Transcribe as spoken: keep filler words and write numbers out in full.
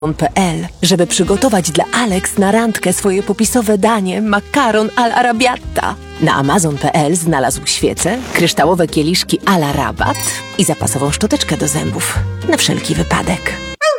.pl, żeby przygotować dla Alex na randkę swoje popisowe danie makaron all'arrabbiata. Na amazon kropka pe el znalazł świece, kryształowe kieliszki à la rabat i zapasową szczoteczkę do zębów. Na wszelki wypadek.